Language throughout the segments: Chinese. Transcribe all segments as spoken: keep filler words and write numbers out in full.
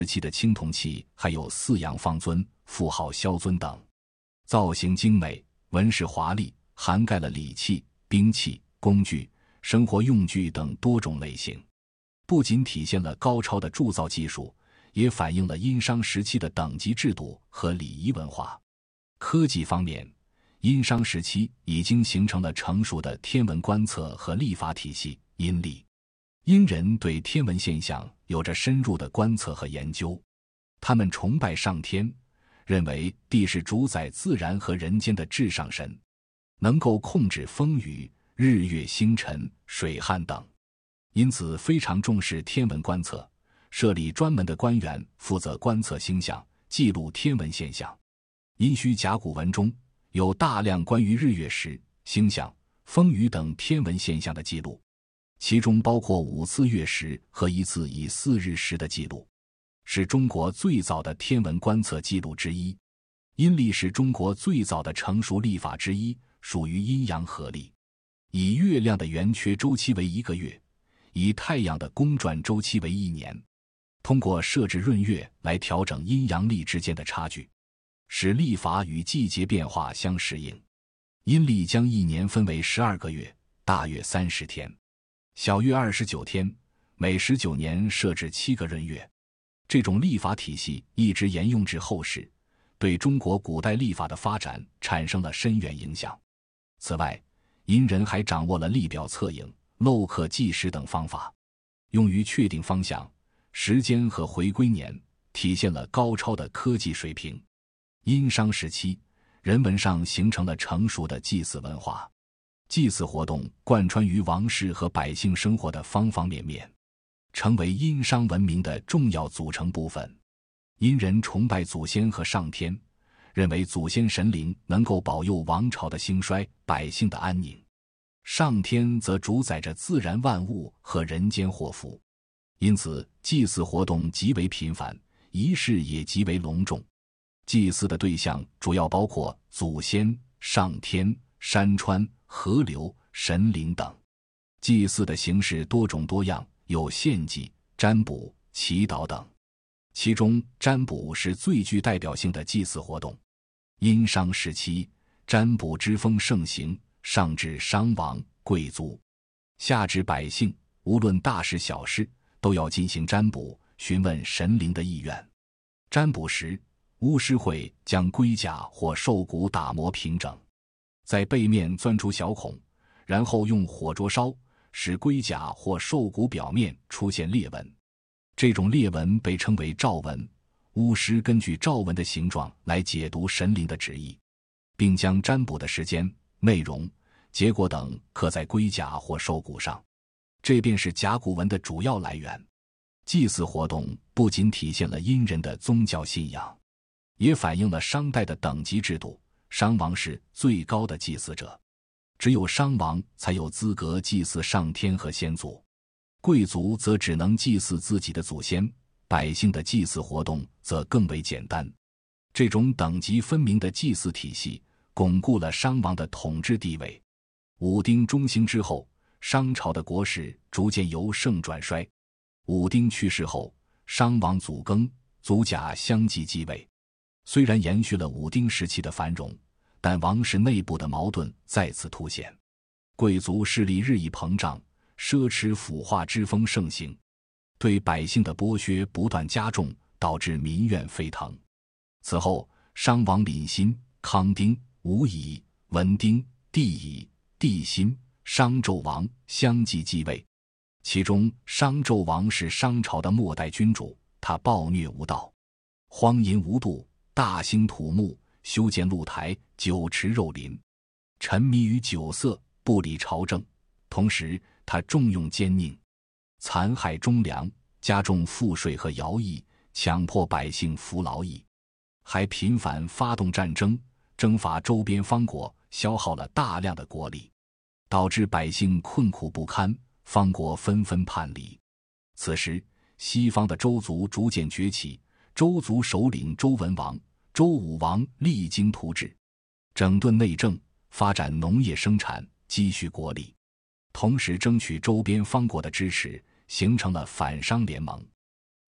期的青铜器还有四羊方尊、副号萧尊等，造型精美，纹饰华丽，涵盖了礼器、兵器、工具、生活用具等多种类型，不仅体现了高超的铸造技术，也反映了殷商时期的等级制度和礼仪文化。科技方面，殷商时期已经形成了成熟的天文观测和历法体系，殷历。殷人对天文现象有着深入的观测和研究，他们崇拜上天，认为地是主宰自然和人间的至上神，能够控制风雨、日月星辰、水旱等，因此非常重视天文观测，设立专门的官员负责观测星象，记录天文现象。殷墟甲骨文中有大量关于日月食、星象、风雨等天文现象的记录，其中包括五次月食和一次以四日食的记录，是中国最早的天文观测记录之一。阴历是中国最早的成熟历法之一，属于阴阳合历，以月亮的圆缺周期为一个月，以太阳的公转周期为一年，通过设置闰月来调整阴阳历之间的差距，使历法与季节变化相适应。阴历将一年分为十二个月，大约三十天，小月二十九天，每十九年设置七个闰月。这种历法体系一直沿用至后世，对中国古代历法的发展产生了深远影响。此外，殷人还掌握了历表测影、镂刻计时等方法，用于确定方向、时间和回归年，体现了高超的科技水平。殷商时期，人文上形成了成熟的祭祀文化，祭祀活动贯穿于王室和百姓生活的方方面面，成为殷商文明的重要组成部分。殷人崇拜祖先和上天，认为祖先神灵能够保佑王朝的兴衰、百姓的安宁，上天则主宰着自然万物和人间祸福，因此祭祀活动极为频繁，仪式也极为隆重。祭祀的对象主要包括祖先、上天、山川、河流、神灵等。祭祀的形式多种多样，有献祭、占卜、祈祷等，其中占卜是最具代表性的祭祀活动。殷商时期，占卜之风盛行，上至商王、贵族，下至百姓，无论大事小事，都要进行占卜，询问神灵的意愿。占卜时，巫师会将龟甲或兽骨打磨平整，在背面钻出小孔，然后用火灼烧，使龟甲或兽骨表面出现裂纹。这种裂纹被称为兆纹，巫师根据兆纹的形状来解读神灵的旨意，并将占卜的时间、内容、结果等刻在龟甲或兽骨上，这便是甲骨文的主要来源。祭祀活动不仅体现了殷人的宗教信仰，也反映了商代的等级制度。商王是最高的祭祀者，只有商王才有资格祭祀上天和先祖，贵族则只能祭祀自己的祖先，百姓的祭祀活动则更为简单。这种等级分明的祭祀体系巩固了商王的统治地位。武丁中兴之后，商朝的国势逐渐由盛转衰。武丁去世后，商王祖庚、祖甲相继继位。虽然延续了武丁时期的繁荣，但王室内部的矛盾再次凸显，贵族势力日益膨胀，奢侈腐化之风盛行，对百姓的剥削不断加重，导致民怨沸腾。此后，商王廪辛、康丁、武乙、文丁、帝乙、帝辛、商纣王相继继位。其中商纣王是商朝的末代君主，他暴虐无道，荒淫无度，大兴土木，修建露台，酒池肉林，沉迷于酒色，不理朝政。同时他重用奸佞，残害忠良，加重赋税和徭役，强迫百姓服劳役，还频繁发动战争，征伐周边方国，消耗了大量的国力，导致百姓困苦不堪，方国纷纷叛离。此时西方的周族逐渐崛起，周族首领周文王、周武王励精图治，整顿内政，发展农业生产，积蓄国力，同时争取周边方国的支持，形成了反商联盟。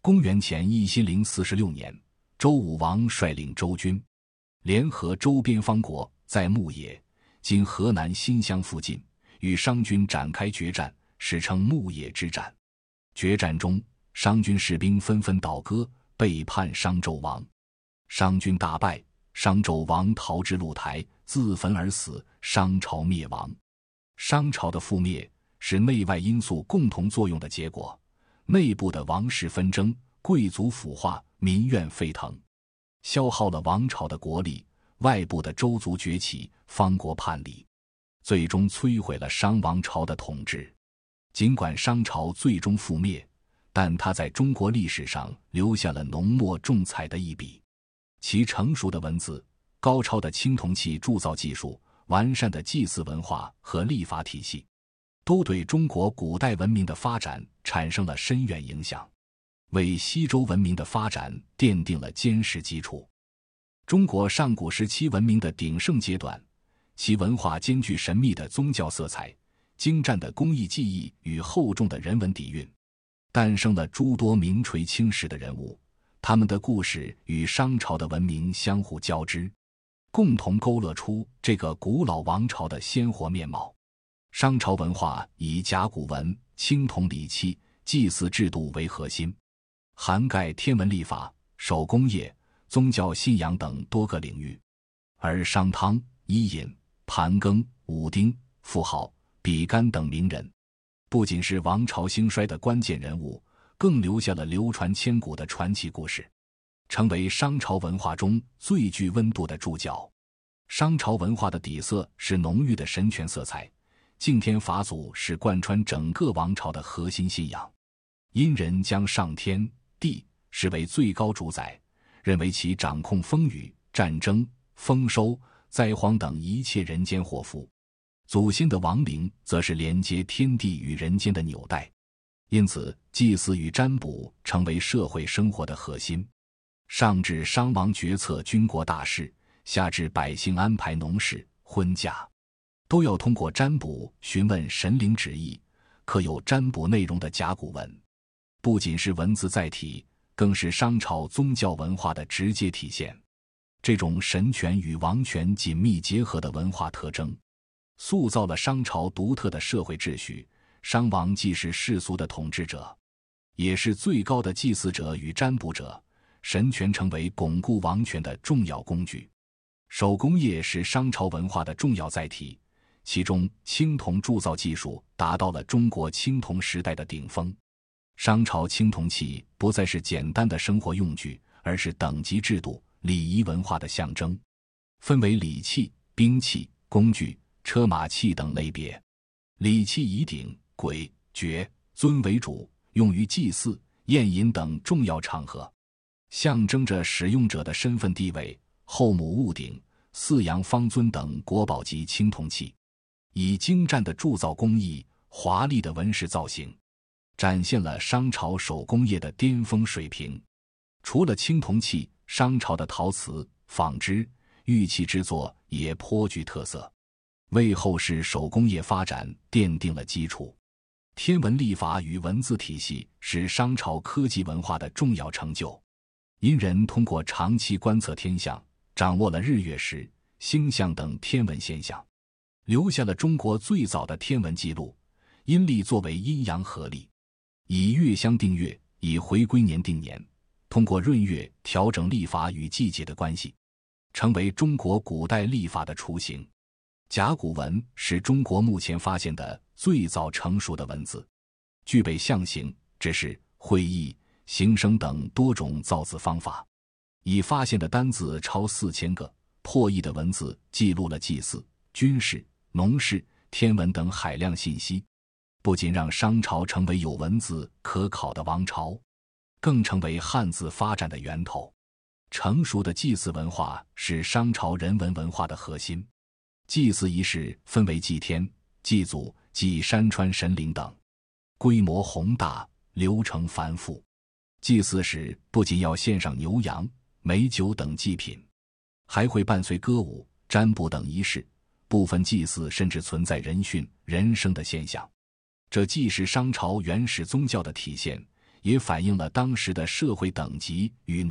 公元前一千零四十六年，周武王率领周军，联合周边方国，在牧野（今河南新乡附近）与商军展开决战，史称牧野之战。决战中，商军士兵纷纷倒戈，背叛商纣王。商军大败，商纣王逃至露台，自焚而死，商朝灭亡。商朝的覆灭是内外因素共同作用的结果，内部的王室纷争、贵族腐化、民怨沸腾，消耗了王朝的国力；外部的周族崛起、方国叛离，最终摧毁了商王朝的统治。尽管商朝最终覆灭，但它在中国历史上留下了浓墨重彩的一笔。其成熟的文字、高超的青铜器铸造技术、完善的祭祀文化和历法体系，都对中国古代文明的发展产生了深远影响，为西周文明的发展奠定了坚实基础。中国上古时期文明的鼎盛阶段，其文化兼具神秘的宗教色彩、精湛的工艺技艺与厚重的人文底蕴，诞生了诸多名垂青史的人物，他们的故事与商朝的文明相互交织，共同勾勒出这个古老王朝的鲜活面貌。商朝文化以甲骨文、青铜礼器、祭祀制度为核心，涵盖天文历法、手工业、宗教信仰等多个领域。而商汤、伊尹、盘庚、武丁、妇好、比干等名人，不仅是王朝兴衰的关键人物，更留下了流传千古的传奇故事，成为商朝文化中最具温度的注脚。商朝文化的底色是浓郁的神权色彩，敬天法祖是贯穿整个王朝的核心信仰。殷人将上天、地视为最高主宰，认为其掌控风雨、战争、丰收、灾荒等一切人间祸福。祖先的亡灵则是连接天地与人间的纽带，因此祭祀与占卜成为社会生活的核心。上至商王决策军国大事，下至百姓安排农事、婚嫁，都要通过占卜询问神灵旨意，刻有占卜内容的甲骨文，不仅是文字载体，更是商朝宗教文化的直接体现。这种神权与王权紧密结合的文化特征，塑造了商朝独特的社会秩序。商王既是世俗的统治者，也是最高的祭祀者与占卜者，神权成为巩固王权的重要工具。手工业是商朝文化的重要载体，其中青铜铸造技术达到了中国青铜时代的顶峰。商朝青铜器不再是简单的生活用具，而是等级制度、礼仪文化的象征，分为礼器、兵器、工具、车马器等类别。礼器以鼎、簋、爵、尊为主，用于祭祀、宴饮等重要场合，象征着使用者的身份地位。后母戊鼎、四羊方尊等国宝级青铜器，以精湛的铸造工艺、华丽的纹饰造型，展现了商朝手工业的巅峰水平。除了青铜器，商朝的陶瓷、纺织、玉器制作也颇具特色，为后世手工业发展奠定了基础。天文历法与文字体系是商朝科技文化的重要成就。殷人通过长期观测天象，掌握了日月食、星象等天文现象，留下了中国最早的天文记录。阴历作为阴阳合历，以月相定月，以回归年定年，通过闰月调整历法与季节的关系，成为中国古代历法的雏形。甲骨文是中国目前发现的最早成熟的文字，具备象形、指示、会意、形声等多种造字方法，已发现的单字超四千个，破译的文字记录了祭祀、军事、农事、天文等海量信息，不仅让商朝成为有文字可考的王朝，更成为汉字发展的源头。成熟的祭祀文化是商朝人文文化的核心。祭祀仪式分为祭天、祭祖、祭山川神灵等，规模宏大，流程繁复。祭祀时不仅要献上牛羊、美酒等祭品，还会伴随歌舞、占卜等仪式，部分祭祀甚至存在人殉、人生的现象。这既是商朝原始宗教的体现， 也反映了当时的社会等级与